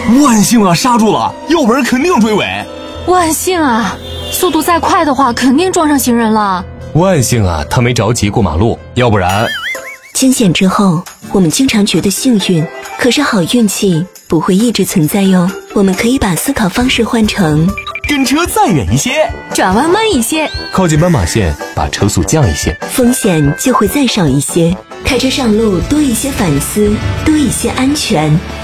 万幸啊，刹住了，要不然肯定追尾。 万幸啊，速度再快的话肯定撞上行人了。 万幸啊，他没着急过马路，要不然…… 惊险之后，我们经常觉得幸运，可是好运气不会一直存在哟。我们可以把思考方式换成： 跟车再远一些， 转弯慢一些， 靠近斑马线，把车速降一些， 风险就会再少一些。开车上路多一些反思，多一些安全，